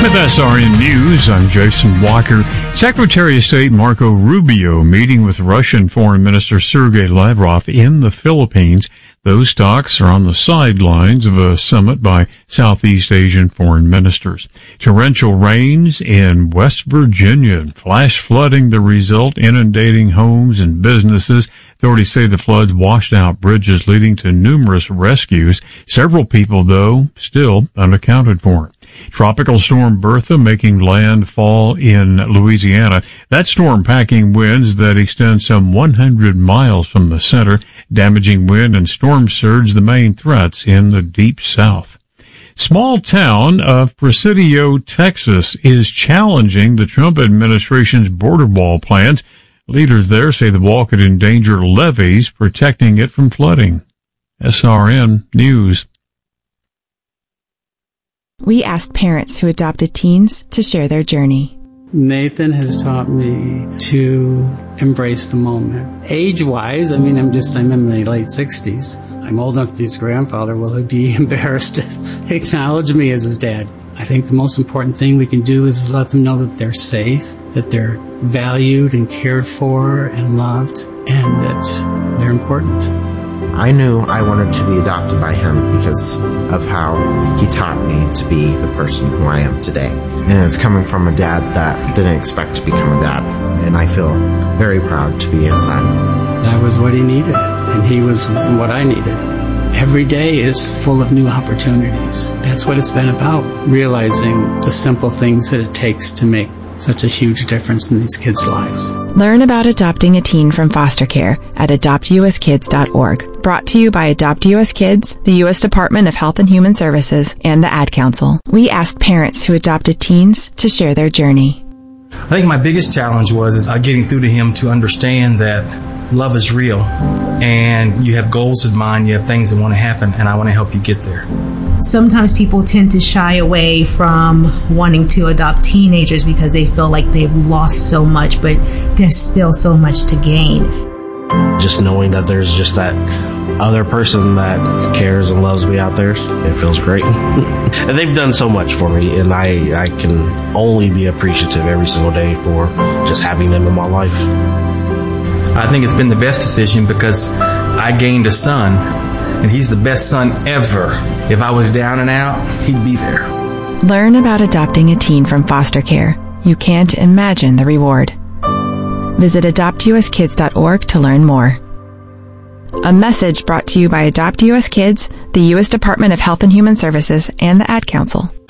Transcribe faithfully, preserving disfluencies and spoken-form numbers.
With S R N News, I'm Jason Walker. Secretary of State Marco Rubio meeting with Russian Foreign Minister Sergei Lavrov in the Philippines. Those talks are on the sidelines of a summit by Southeast Asian foreign ministers. Torrential rains in West Virginia, flash flooding the result, inundating homes and businesses. Authorities say the floods washed out bridges, leading to numerous rescues. Several people, though, still unaccounted for. Tropical storm Bertha making landfall in Louisiana. That storm packing winds that extend some one hundred miles from the center, damaging wind and storm surge the main threats in the deep south. Small town of Presidio, Texas is challenging the Trump administration's border wall plans. Leaders there say the wall could endanger levees protecting it from flooding. S R N News. We asked parents who adopted teens to share their journey. Nathan has taught me to embrace the moment. Age-wise, I mean, I'm just, I'm in my late sixties. I'm old enough to be his grandfather. Will he be embarrassed to acknowledge me as his dad? I think the most important thing we can do is let them know that they're safe, that they're valued and cared for and loved, and that they're important. I knew I wanted to be adopted by him because of how he taught me to be the person who I am today. And it's coming from a dad that didn't expect to become a dad. And I feel very proud to be his son. That was what he needed, and he was what I needed. Every day is full of new opportunities. That's what it's been about, realizing the simple things that it takes to make such a huge difference in these kids' lives. Learn about adopting a teen from foster care at adopt u s kids dot org. Brought to you by Adopt U S Kids, the U S Department of Health and Human Services, and the Ad Council. We asked parents who adopted teens to share their journey. I think my biggest challenge was is getting through to him to understand that love is real and you have goals in mind, you have things that want to happen, and I want to help you get there. Sometimes people tend to shy away from wanting to adopt teenagers because they feel like they've lost so much, but there's still so much to gain. Just knowing that there's just that other person that cares and loves me out there, it feels great. And they've done so much for me, and I, I can only be appreciative every single day for just having them in my life. I think it's been the best decision because I gained a son, and he's the best son ever. If I was down and out, he'd be there. Learn about adopting a teen from foster care. You can't imagine the reward. Visit adopt u s kids dot org to learn more. A message brought to you by Adopt U S Kids, the U S Department of Health and Human Services, and the Ad Council.